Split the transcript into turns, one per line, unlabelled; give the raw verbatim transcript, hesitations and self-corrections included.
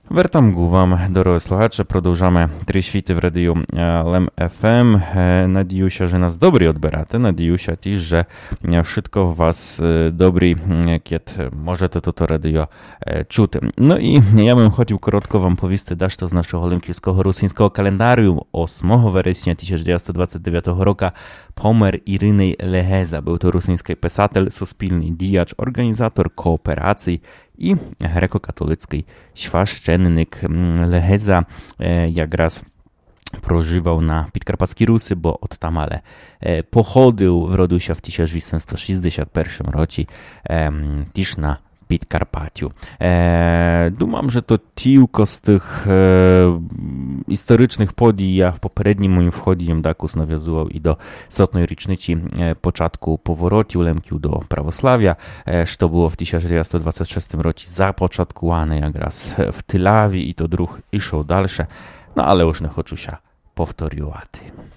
Вертам вам, дорогі слухачі, продовжаємо три світи в радіо Лем еф ем. Надіюся, що нас добрі відбирати. Надіюся, ті, що wszystko у вас добрі, kiedy можете to радіо чути. Ну і я bym хотів коротко вам повісти дещо з нашого олімпійського русинського календарю. восьмого вересня tysiąc dziewięćset dwudziestego dziewiątego roku помер Іриней Легеза. Był to rosyjski pisatel, суспільний діяч, організатор кооперацій i grekokatolicki świaszczennik. Leheza jak raz prożywał na Podkarpackiej Rusy, bo od tam ale pochodził, wrodził się w tysiąc dziewięćset sześćdziesiątym pierwszym roku też na Підкарпаттю. Е, думам, що то тільки з тих е, історичних подій я в попереднім моїм вході їм також нав'язував і до сотної річниці е, початку поворотів лемків до православ'я, е, що було в tysiąc dziewięćset dwudziestym szóstym році започаткуване якраз в Тилаві, і то друг ішов далі, ну, але уж не хочу ще повторювати.